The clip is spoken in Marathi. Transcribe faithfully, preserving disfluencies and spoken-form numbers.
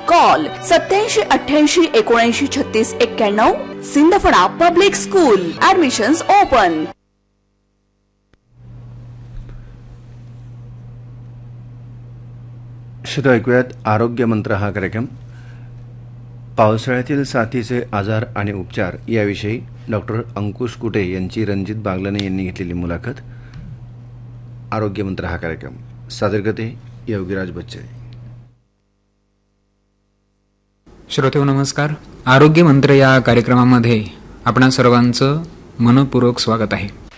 कॉल सत्याऐंशी अठ्ठ्याऐंशी एकोणऐंशी छत्तीस एक्क्याण्णव. Sindphana public school. Admissions open. श्रोते, ऐकूयात आरोग्य मंत्र हा कार्यक्रम. पावसाळ्यातील साथीचे आजार आणि उपचार याविषयी डॉक्टर अंकुश कुटे यांची रणजित बागलाने यांनी घेतलेली मुलाखत. आरोग्य मंत्र हा कार्यक्रम सादर करते योगीराज बच्चे. श्रोते नमस्कार. आरोग्य मंत्र या कार्यक्रमामध्ये आपणा सर्वांचं मनपूर्वक स्वागत आहे.